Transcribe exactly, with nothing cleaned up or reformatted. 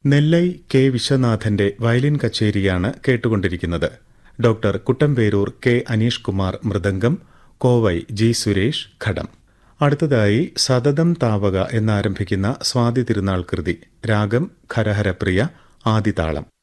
Nellai K വിശ്വനാഥന്റെ violin കച്ചേരിയാണ് കേട്ടുകൊണ്ടിരിക്കുന്നത്. Doctor Kuttamperoor K Aneesh Kumar mridangam, Kovai G Suresh ഘടം. അടുത്തതായി സതതം താവക എന്നാരംഭിക്കുന്ന സ്വാതി തിരുനാൾ കൃതി. രാഗം ഖരഹരപ്രിയ, ആദിതാളം.